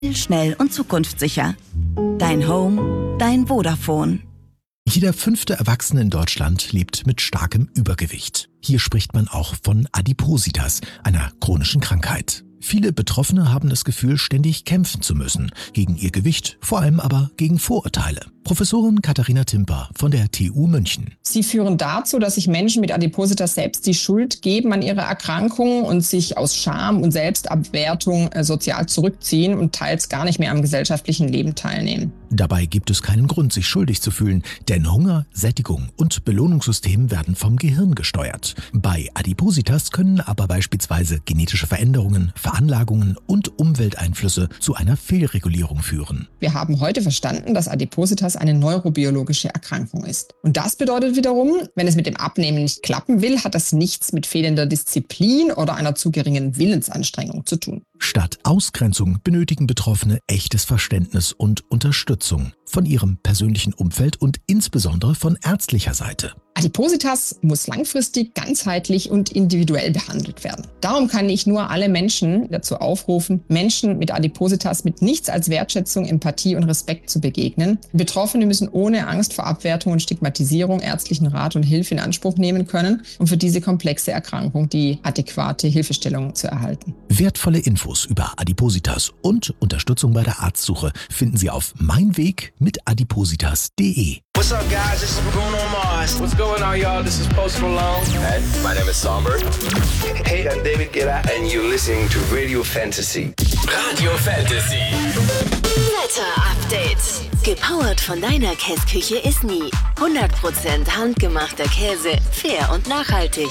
Schnell und zukunftssicher. Dein Home, dein Vodafone. Jeder 5. Erwachsene in Deutschland lebt mit starkem Übergewicht. Hier spricht man auch von Adipositas, einer chronischen Krankheit. Viele Betroffene haben das Gefühl, ständig kämpfen zu müssen. Gegen ihr Gewicht, vor allem aber gegen Vorurteile. Professorin Katharina Timper von der TU München. Sie führen dazu, dass sich Menschen mit Adipositas selbst die Schuld geben an ihrer Erkrankung und sich aus Scham und Selbstabwertung sozial zurückziehen und teils gar nicht mehr am gesellschaftlichen Leben teilnehmen. Dabei gibt es keinen Grund, sich schuldig zu fühlen, denn Hunger, Sättigung und Belohnungssystem werden vom Gehirn gesteuert. Bei Adipositas können aber beispielsweise genetische Veränderungen, Veranlagungen und Umwelteinflüsse zu einer Fehlregulierung führen. Wir haben heute verstanden, dass Adipositas eine neurobiologische Erkrankung ist. Und das bedeutet wiederum, wenn es mit dem Abnehmen nicht klappen will, hat das nichts mit fehlender Disziplin oder einer zu geringen Willensanstrengung zu tun. Statt Ausgrenzung benötigen Betroffene echtes Verständnis und Unterstützung von ihrem persönlichen Umfeld und insbesondere von ärztlicher Seite. Adipositas muss langfristig, ganzheitlich und individuell behandelt werden. Darum kann ich nur alle Menschen dazu aufrufen, Menschen mit Adipositas mit nichts als Wertschätzung, Empathie und Respekt zu begegnen. Betroffene müssen ohne Angst vor Abwertung und Stigmatisierung ärztlichen Rat und Hilfe in Anspruch nehmen können, um für diese komplexe Erkrankung die adäquate Hilfestellung zu erhalten. Wertvolle Infos über Adipositas und Unterstützung bei der Arztsuche finden Sie auf meinwegmitadipositas.de. What's up, guys? This is Bruno Mars. What's going on, y'all? This is Post Malone. Hey, my name is Songbird. Hey, I'm David Guetta, and you're listening to Radio Fantasy. Radio Fantasy. Wetter Update. Gepowert von deiner Käsküche ist nie. 100% handgemachter Käse, fair und nachhaltig.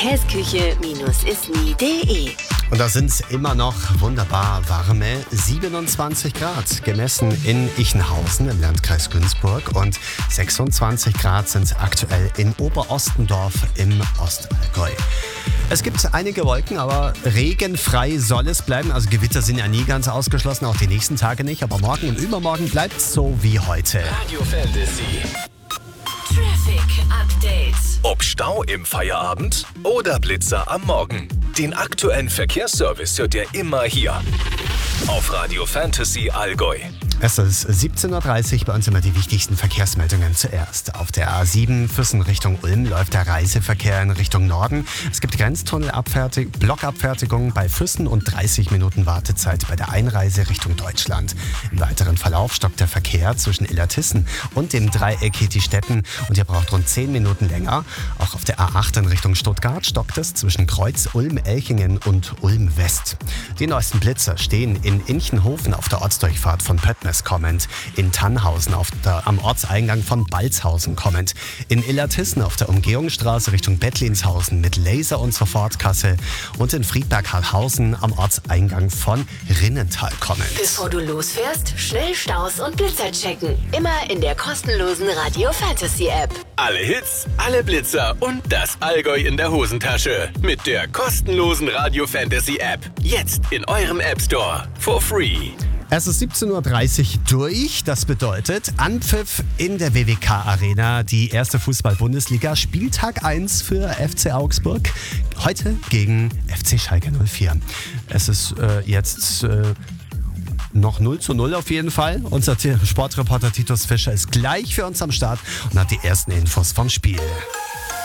Käsküche-isnie.de. Und da sind es immer noch wunderbar warme 27 Grad, gemessen in Ichenhausen im Landkreis Günzburg. Und 26 Grad sind es aktuell in Oberostendorf im Ostallgäu. Es gibt einige Wolken, aber regenfrei soll es bleiben. Also Gewitter sind ja nie ganz ausgeschlossen, auch die nächsten Tage nicht. Aber morgen und übermorgen bleibt es so wie heute. Radio Fantasy. Traffic Update. Ob Stau im Feierabend oder Blitzer am Morgen. Den aktuellen Verkehrsservice hört ihr immer hier auf Radio Fantasy Allgäu. Es ist 17.30 Uhr, bei uns immer die wichtigsten Verkehrsmeldungen zuerst. Auf der A7 Füssen Richtung Ulm läuft der Reiseverkehr in Richtung Norden. Es gibt Blockabfertigung bei Füssen und 30 Minuten Wartezeit bei der Einreise Richtung Deutschland. Im weiteren Verlauf stockt der Verkehr zwischen Illertissen und dem Dreieck Hettistetten und ihr braucht rund 10 Minuten länger. Auch auf der A8 in Richtung Stuttgart stockt es zwischen Kreuz Ulm-Elchingen und Ulm-West. Die neuesten Blitzer stehen in Inchenhofen auf der Ortsdurchfahrt von Pöttner kommend, in Tannhausen am Ortseingang von Balzhausen kommend, in Illertissen auf der Umgehungsstraße Richtung Bettlinshausen mit Laser- und Sofortkasse und in Friedberg-Harthausen am Ortseingang von Rinnental kommend. Bevor du losfährst, schnell Staus und Blitzer checken. Immer in der kostenlosen Radio Fantasy App. Alle Hits, alle Blitzer und das Allgäu in der Hosentasche. Mit der kostenlosen Radio Fantasy App. Jetzt in eurem App Store. For free. Es ist 17.30 Uhr durch. Das bedeutet Anpfiff in der WWK Arena. Die erste Fußball-Bundesliga. Spieltag 1 für FC Augsburg. Heute gegen FC Schalke 04. Es ist jetzt noch 0:0 auf jeden Fall. Unser Sportreporter Titus Fischer ist gleich für uns am Start und hat die ersten Infos vom Spiel.